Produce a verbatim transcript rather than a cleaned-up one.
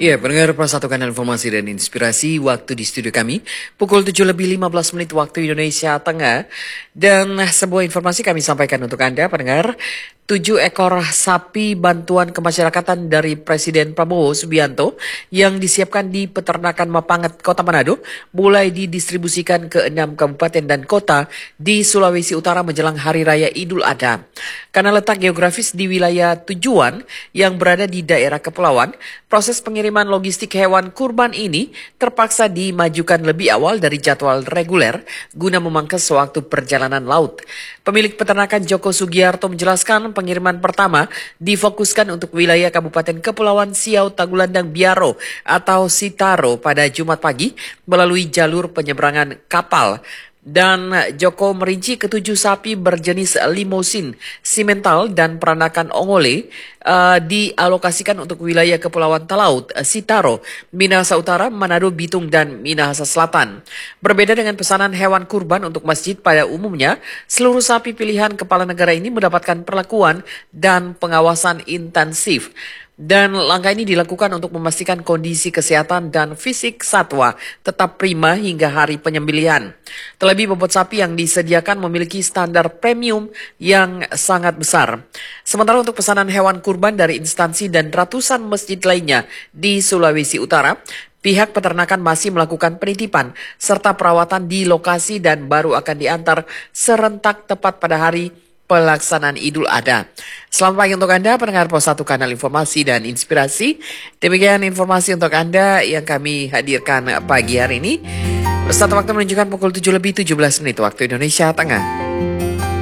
Ya, pendengar satu kanal informasi dan inspirasi waktu di studio kami pukul tujuh lebih lima belas menit waktu Indonesia Tengah. Dan sebuah informasi kami sampaikan untuk Anda pendengar. Tujuh ekor sapi bantuan kemasyarakatan dari Presiden Prabowo Subianto yang disiapkan di peternakan Mapanget, Kota Manado mulai didistribusikan ke enam kabupaten dan kota di Sulawesi Utara menjelang Hari Raya Idul Adha. Karena letak geografis di wilayah tujuan yang berada di daerah kepulauan, proses pengiriman logistik hewan kurban ini terpaksa dimajukan lebih awal dari jadwal reguler guna memangkas waktu perjalanan laut. Pemilik peternakan Joko Sugiarto menjelaskan pengiriman pertama difokuskan untuk wilayah Kabupaten Kepulauan Siau Tagulandang Biaro atau Sitaro pada Jumat pagi melalui jalur penyeberangan kapal. Dan Joko merinci ketujuh sapi berjenis limosin, simental, dan peranakan ongole uh, dialokasikan untuk wilayah Kepulauan Talaut, Sitaro, Minahasa Utara, Manado, Bitung, dan Minahasa Selatan. Berbeda dengan pesanan hewan kurban untuk masjid pada umumnya, seluruh sapi pilihan kepala negara ini mendapatkan perlakuan dan pengawasan intensif. Dan langkah ini dilakukan untuk memastikan kondisi kesehatan dan fisik satwa tetap prima hingga hari penyembelihan. Terlebih bobot sapi yang disediakan memiliki standar premium yang sangat besar. Sementara untuk pesanan hewan kurban dari instansi dan ratusan masjid lainnya di Sulawesi Utara, pihak peternakan masih melakukan penitipan serta perawatan di lokasi dan baru akan diantar serentak tepat pada hari pelaksanaan Idul Adha. Selamat pagi untuk Anda, pendengar Pos satu Kanal Informasi dan Inspirasi. Demikian informasi untuk Anda yang kami hadirkan pagi hari ini. Satu waktu menunjukkan pukul tujuh lebih tujuh belas menit waktu Indonesia Tengah.